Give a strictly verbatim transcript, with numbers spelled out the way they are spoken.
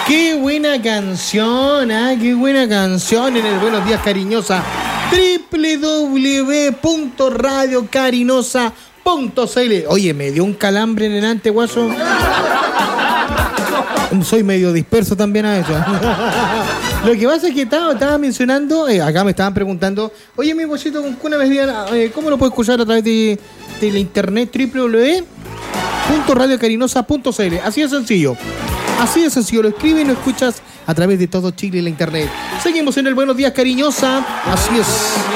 Qué buena canción, ¿eh? Qué buena canción en el Buenos Días Cariñosa. doble u doble u doble u punto radio cariñosa punto c l. Oye, me dio un calambre en el anteguaso. Soy medio disperso también a eso. Lo que pasa es que estaba, estaba mencionando, eh, acá me estaban preguntando, oye, mi bollito con cuna, eh, ¿cómo lo puedo escuchar a través de, de la internet? doble u doble u doble u punto radio cariñosa punto c l. Así de sencillo. Así de sencillo. Lo escribes y lo escuchas a través de todo Chile y la internet. Seguimos en el Buenos Días Cariñosa. Así es.